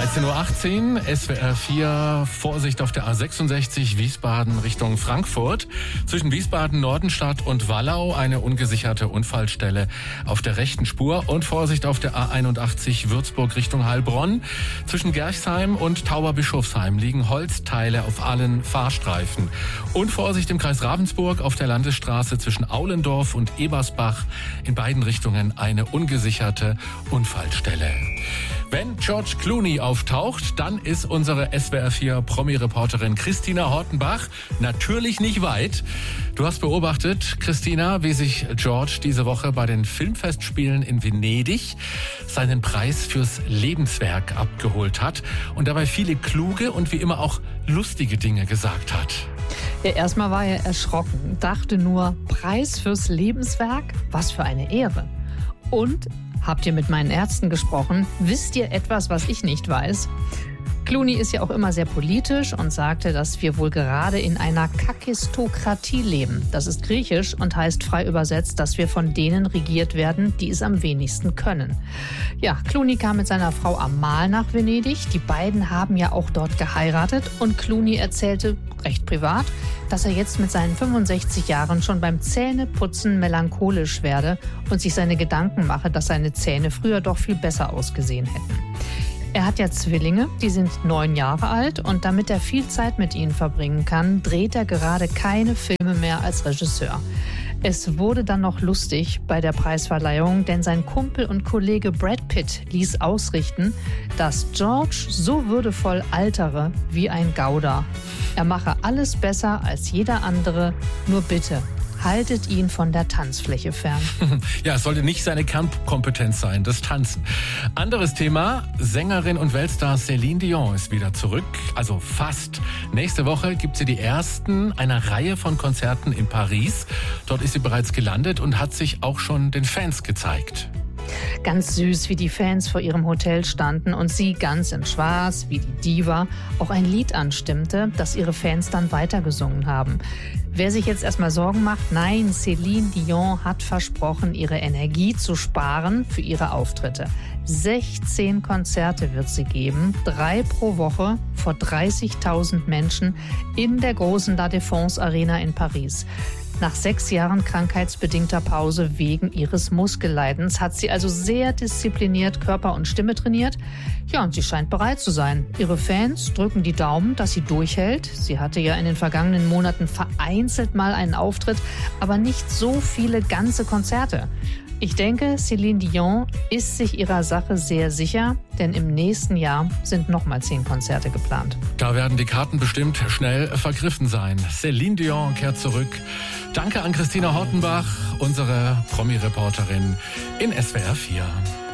13.18 Uhr, SWR 4, Vorsicht auf der A66 Wiesbaden Richtung Frankfurt. Zwischen Wiesbaden, Nordenstadt und Wallau eine ungesicherte Unfallstelle auf der rechten Spur. Und Vorsicht auf der A81 Würzburg Richtung Heilbronn. Zwischen Gerchsheim und Tauberbischofsheim liegen Holzteile auf allen Fahrstreifen. Und Vorsicht im Kreis Ravensburg auf der Landesstraße zwischen Aulendorf und Ebersbach. In beiden Richtungen eine ungesicherte Unfallstelle. Wenn George Clooney auftaucht, dann ist unsere SWR 4 Promi-Reporterin Christina Hortenbach natürlich nicht weit. Du hast beobachtet, Christina, wie sich George diese Woche bei den Filmfestspielen in Venedig seinen Preis fürs Lebenswerk abgeholt hat und dabei viele kluge und wie immer auch lustige Dinge gesagt hat. Ja, erstmal war er erschrocken, dachte nur, Preis fürs Lebenswerk? Was für eine Ehre. Und habt ihr mit meinen Ärzten gesprochen? Wisst ihr etwas, was ich nicht weiß? Clooney ist ja auch immer sehr politisch und sagte, dass wir wohl gerade in einer Kakistokratie leben. Das ist griechisch und heißt frei übersetzt, dass wir von denen regiert werden, die es am wenigsten können. Ja, Clooney kam mit seiner Frau Amal nach Venedig. Die beiden haben ja auch dort geheiratet und Clooney erzählte recht privat, dass er jetzt mit seinen 65 Jahren schon beim Zähneputzen melancholisch werde und sich seine Gedanken mache, dass seine Zähne früher doch viel besser ausgesehen hätten. Er hat ja Zwillinge, die sind 9 Jahre alt und damit er viel Zeit mit ihnen verbringen kann, dreht er gerade keine Filme mehr als Regisseur. Es wurde dann noch lustig bei der Preisverleihung, denn sein Kumpel und Kollege Brad Pitt ließ ausrichten, dass George so würdevoll altere wie ein Gouda. Er mache alles besser als jeder andere, nur bitte, haltet ihn von der Tanzfläche fern. Ja, es sollte nicht seine Kernkompetenz sein, das Tanzen. Anderes Thema, Sängerin und Weltstar Céline Dion ist wieder zurück, also fast. Nächste Woche gibt sie die ersten einer Reihe von Konzerten in Paris. Dort ist sie bereits gelandet und hat sich auch schon den Fans gezeigt. Ganz süß, wie die Fans vor ihrem Hotel standen und sie ganz in Schwarz, wie die Diva, auch ein Lied anstimmte, das ihre Fans dann weitergesungen haben. Wer sich jetzt erstmal Sorgen macht, nein, Céline Dion hat versprochen, ihre Energie zu sparen für ihre Auftritte. 16 Konzerte wird sie geben, 3 pro Woche vor 30.000 Menschen in der großen La Défense Arena in Paris. Nach 6 Jahren krankheitsbedingter Pause wegen ihres Muskelleidens hat sie also sehr diszipliniert Körper und Stimme trainiert. Ja, und sie scheint bereit zu sein. Ihre Fans drücken die Daumen, dass sie durchhält. Sie hatte ja in den vergangenen Monaten vereinzelt mal einen Auftritt, aber nicht so viele ganze Konzerte. Ich denke, Céline Dion ist sich ihrer Sache sehr sicher, denn im nächsten Jahr sind nochmal 10 Konzerte geplant. Da werden die Karten bestimmt schnell vergriffen sein. Céline Dion kehrt zurück. Danke an Christina Hortenbach, unsere Promi-Reporterin in SWR 4.